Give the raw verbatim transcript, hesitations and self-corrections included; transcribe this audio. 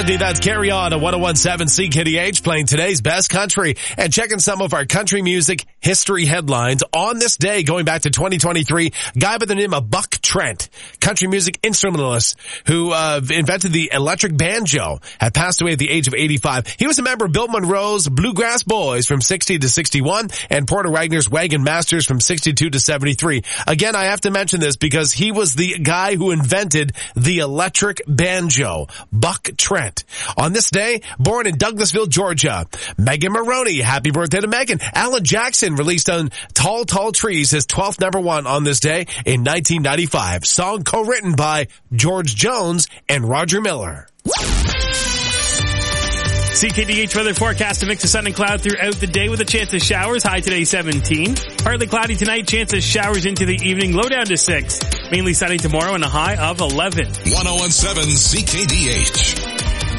That's Carry On at one oh one seven C K D H, playing today's best country and checking some of our country music history headlines on this day going back to twenty twenty-three. Guy by the name of Buck Trent, country music instrumentalist who uh, invented the electric banjo, had passed away at the age of eighty-five. He was a member of Bill Monroe's Bluegrass Boys from sixty to sixty-one and Porter Wagner's Wagon Masters from sixty-two to seventy-three. Again, I have to mention this because he was the guy who invented the electric banjo, Buck Trent. On this day, born in Douglasville, Georgia, Megan Maroney. Happy birthday to Megan. Alan Jackson released on Tall, Tall Trees, his twelfth number one on this day in nineteen ninety-five. Song co-written by George Jones and Roger Miller. C K D H weather forecast, a mix of sun and cloud throughout the day with a chance of showers. High today seventeen. Partly cloudy tonight, chance of showers into the evening, low down to six. Mainly sunny tomorrow and a high of eleven. one oh one seven C K D H.